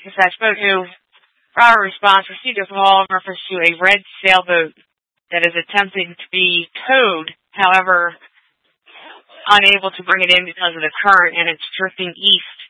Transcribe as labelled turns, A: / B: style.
A: As I spoke to our response, received a call in reference to a red sailboat that is attempting to be towed, however, unable to bring it in because of the current, and it's drifting east